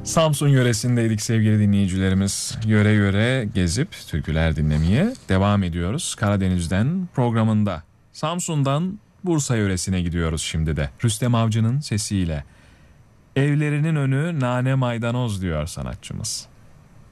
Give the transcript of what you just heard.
Samsun yöresindeydik sevgili dinleyicilerimiz. Yöre yöre gezip türküler dinlemeye devam ediyoruz. Karadeniz'den programında. Samsun'dan Bursa yöresine gidiyoruz şimdi de. Rüstem Avcı'nın sesiyle. Evlerinin önü nane maydanoz diyor sanatçımız.